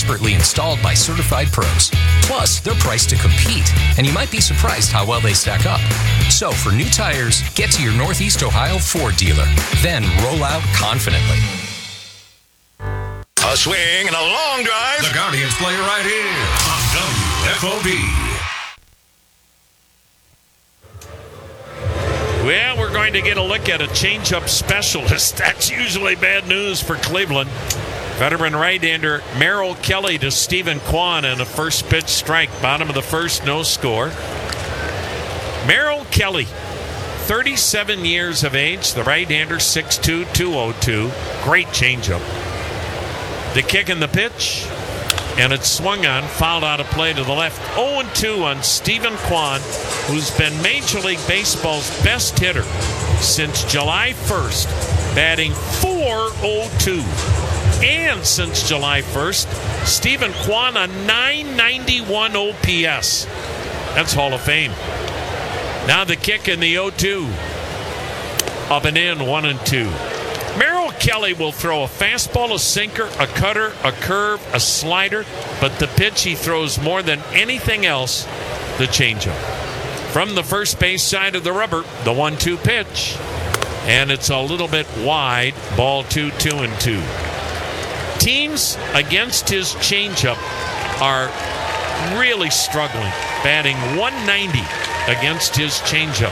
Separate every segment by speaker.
Speaker 1: expertly installed by certified pros. Plus, they're priced to compete, and you might be surprised how well they stack up. So, for new tires, get to your Northeast Ohio Ford dealer. Then roll out confidently.
Speaker 2: A swing and a long drive.
Speaker 3: The Guardians play right here on WFOB.
Speaker 4: Well, we're going to get a look at a changeup specialist. That's usually bad news for Cleveland. Veteran right-hander Merrill Kelly to Stephen Kwan and a first pitch strike. Bottom of the first, no score. Merrill Kelly, 37 years of age. The right-hander, 6'2", 202. Great changeup. The kick and the pitch, and it's swung on, fouled out of play to the left. 0-2 on Stephen Kwan, who's been Major League Baseball's best hitter since July 1st, batting .402. And since July 1st, Stephen Kwan a .991 OPS. That's Hall of Fame. Now the kick and the 0-2. Up and in, 1-2. Merrill Kelly will throw a fastball, a sinker, a cutter, a curve, a slider, but the pitch he throws more than anything else, the changeup. From the first base side of the rubber, the 1-2 pitch, and it's a little bit wide, ball 2, 2-2. Teams against his changeup are really struggling, batting .190 against his changeup.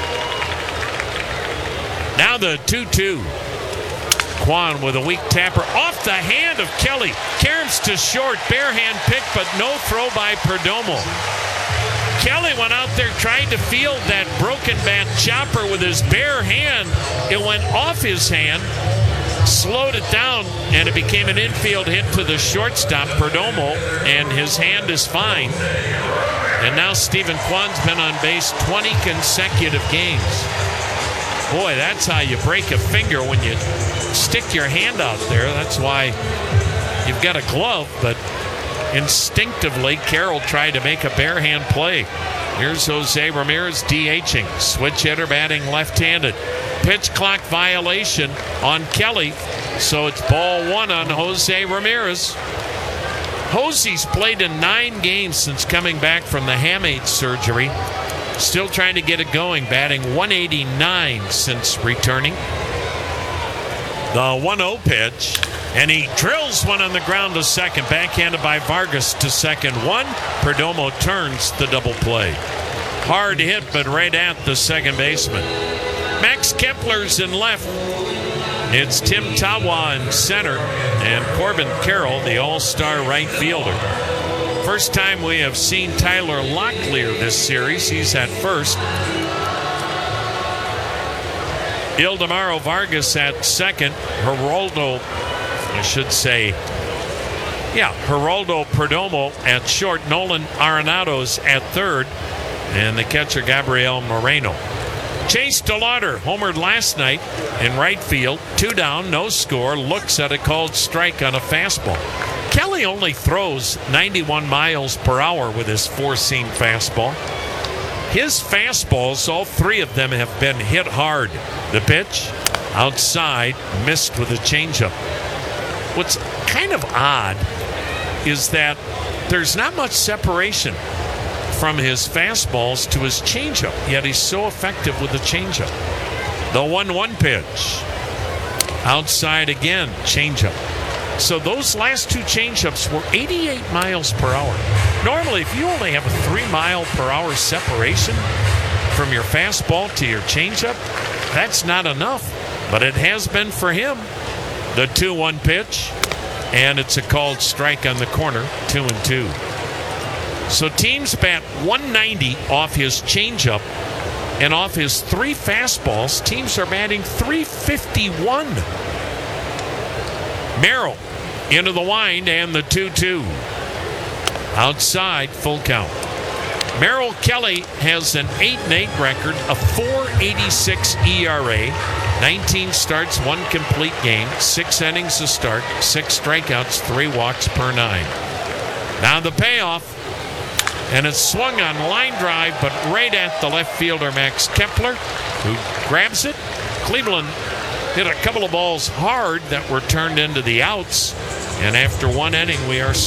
Speaker 4: Now the 2-2. Kwan with a weak tapper off the hand of Kelly. Caroms to short, bare hand pick, but no throw by Perdomo. Kelly went out there, tried to field that broken bat chopper with his bare hand. It went off his hand, slowed it down, and it became an infield hit to the shortstop, Perdomo, and his hand is fine. And now Stephen Kwan's been on base 20 consecutive games. Boy, that's how you break a finger, when you stick your hand out there. That's why you've got a glove, but instinctively Carroll tried to make a bare hand play. Here's Jose Ramirez DHing. Switch hitter batting left-handed. Pitch clock violation on Kelly, so it's ball 1 on Jose Ramirez. Jose's played in 9 games since coming back from the hamate surgery. Still trying to get it going, batting .189 since returning. The 1-0 pitch, and he drills one on the ground to second, backhanded by Vargas to second. 1, Perdomo turns the double play. Hard hit, but right at the second baseman. Max Kepler's in left. It's Tim Tawa in center, and Corbin Carroll, the all-star right fielder. First time we have seen Tyler Locklear this series. He's at first. Ildemaro Vargas at second. Geraldo Perdomo at short. Nolan Arenado's at third. And the catcher, Gabriel Moreno. Chase DeLauder homered last night in right field. 2 down, no score. Looks at a called strike on a fastball. Kelly only throws 91 miles per hour with his 4-seam fastball. His fastballs, all 3 of them have been hit hard. The pitch, outside, missed with a changeup. What's kind of odd is that there's not much separation from his fastballs to his changeup, yet he's so effective with the changeup. The 1-1 pitch, outside again, changeup. So those last 2 changeups were 88 miles per hour. Normally, if you only have a 3-mile-per-hour separation from your fastball to your changeup, that's not enough. But it has been for him. The 2-1 pitch, and it's a called strike on the corner, 2-2. So teams bat .190 off his changeup, and off his 3 fastballs, teams are batting .351. Merrill into the wind, and the 2-2. Outside, full count. Merrill Kelly has an 8-8 record, a .486 ERA, 19 starts, 1 complete game, 6 innings to start, 6 strikeouts, 3 walks per 9. Now the payoff, and it's swung on line drive, but right at the left fielder, Max Kepler, who grabs it. Cleveland hit a couple of balls hard that were turned into the outs, and after 1 inning, we are